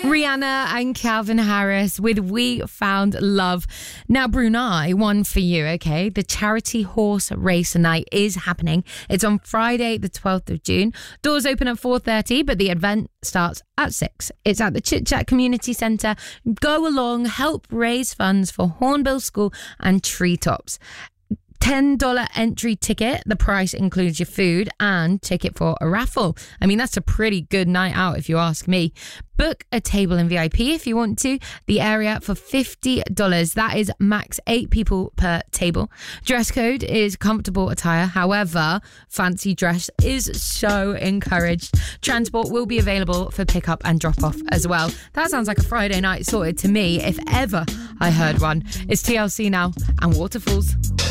Rihanna and Calvin Harris with We Found Love. Now, Brunei, one for you, okay? The charity horse race night is happening. It's on Friday, the 12th of June. Doors open at 4:30, but the event starts at 6. It's at the Chit Chat Community Centre. Go along, help raise funds for Hornbill School and Treetops. $10 entry ticket. The price includes your food and ticket for a raffle. I mean, that's a pretty good night out if you ask me. Book a table in VIP if you want to. The area for $50. That is max 8 people per table. Dress code is comfortable attire. However, fancy dress is so encouraged. Transport will be available for pickup and drop off as well. That sounds like a Friday night sorted to me if ever I heard one. It's TLC now and Waterfalls.